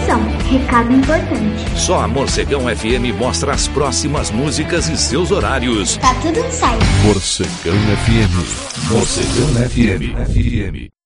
Atenção, recado importante. Só a Morcegão FM mostra as próximas músicas e seus horários. Tá tudo no site. Morcegão FM. Morcegão FM.